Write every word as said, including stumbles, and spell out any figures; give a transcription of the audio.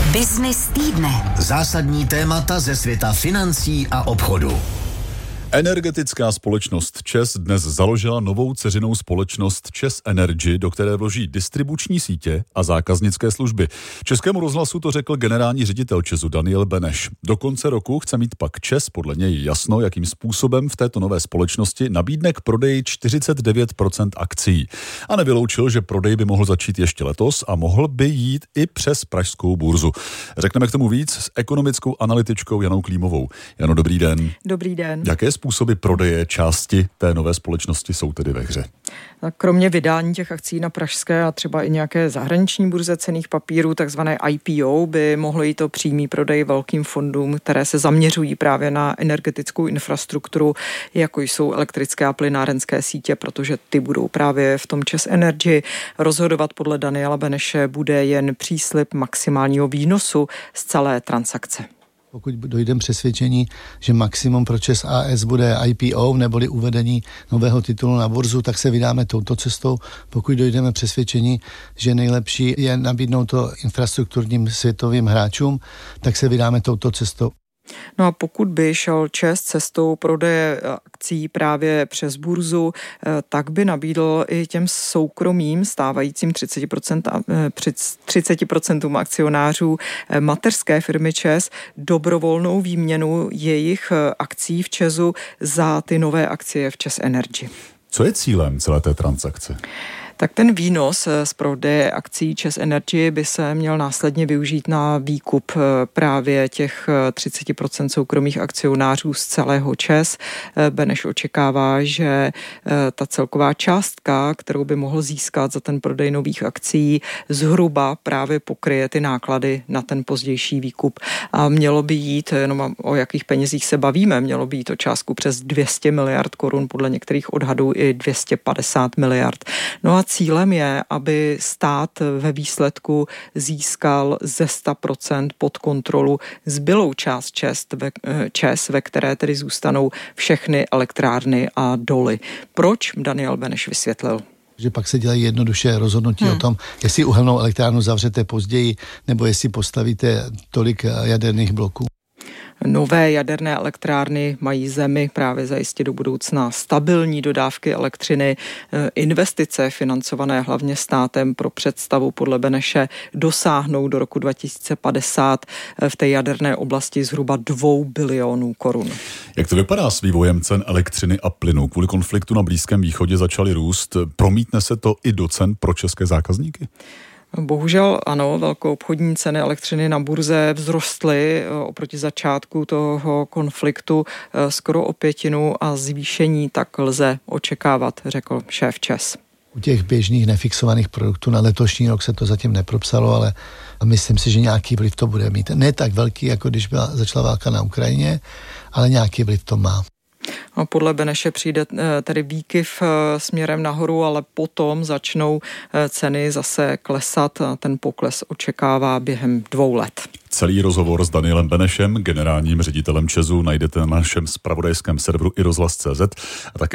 Byznys týdne. Zásadní témata ze světa financí a obchodu. Energetická společnost ČEZ dnes založila novou dceřinou společnost ČEZ Energy, do které vloží distribuční sítě a zákaznické služby. Českému rozhlasu to řekl generální ředitel ČEZu Daniel Beneš. Do konce roku chce mít pak ČEZ podle něj jasno, jakým způsobem v této nové společnosti nabídne k prodeji čtyřicet devět procent akcií. A nevyloučil, že prodej by mohl začít ještě letos a mohl by jít i přes pražskou burzu. Řekneme k tomu víc s ekonomickou analytičkou Janou Klímovou. Jano, dobrý den. Dobrý den. Jaké způsoby prodeje části té nové společnosti jsou tedy ve hře? Kromě vydání těch akcí na pražské a třeba i nějaké zahraniční burze cenných papírů, takzvané I P O, by mohlo jít o přímý prodej velkým fondům, které se zaměřují právě na energetickou infrastrukturu, jako jsou elektrické a plynárenské sítě, protože ty budou právě v tom ČEZ Energy. Rozhodovat podle Daniela Beneše bude jen příslib maximálního výnosu z celé transakce. Pokud dojdeme přesvědčení, že maximum pro ČEZ A S bude I P O neboli uvedení nového titulu na burzu, tak se vydáme touto cestou. Pokud dojdeme přesvědčení, že nejlepší je nabídnout to infrastrukturním světovým hráčům, tak se vydáme touto cestou. No a pokud by šel ČEZ cestou prodeje akcí právě přes burzu, tak by nabídl i těm soukromým stávajícím třicet procent akcionářů mateřské firmy ČEZ dobrovolnou výměnu jejich akcí v ČEZu za ty nové akcie v ČEZ Energy. Co je cílem celé té transakce? Tak ten výnos z prodeje akcí ČEZ Energy by se měl následně využít na výkup právě těch třicet procent soukromých akcionářů z celého ČEZ. Beneš očekává, že ta celková částka, kterou by mohl získat za ten prodej nových akcí, zhruba právě pokryje ty náklady na ten pozdější výkup. A mělo by jít, jenom o jakých penězích se bavíme, mělo by jít o částku přes dvě stě miliard korun, podle některých odhadů i dvě stě padesát miliard. No a cílem je, aby stát ve výsledku získal ze sto procent pod kontrolu zbylou část ČEZ, ve, ČEZ, ve které tedy zůstanou všechny elektrárny a doly. Proč? Daniel Beneš vysvětlil. Že pak se dělají jednoduše rozhodnutí hmm. o tom, jestli uhelnou elektrárnu zavřete později, nebo jestli postavíte tolik jaderných bloků. Nové jaderné elektrárny mají zemi právě zajistit do budoucna stabilní dodávky elektřiny. Investice financované hlavně státem pro představu podle Beneše dosáhnou do roku dva tisíce padesát v té jaderné oblasti zhruba dvou bilionů korun. Jak to vypadá s vývojem cen elektřiny a plynu? Kvůli konfliktu na Blízkém východě začaly růst. Promítne se to i do cen pro české zákazníky? Bohužel ano, velkoobchodní ceny elektřiny na burze vzrostly oproti začátku toho konfliktu skoro o pětinu a zvýšení tak lze očekávat, řekl šéf ČEZ. U těch běžných nefixovaných produktů na letošní rok se to zatím nepropsalo, ale myslím si, že nějaký vliv to bude mít. Ne tak velký, jako když byla, začala válka na Ukrajině, ale nějaký vliv to má. A podle Beneše přijde tedy výkyv směrem nahoru, ale potom začnou ceny zase klesat a ten pokles očekává během dvou let. Celý rozhovor s Danielem Benešem, generálním ředitelem ČEZu, najdete na našem zpravodajském serveru i rozhlas tečka cé zet a také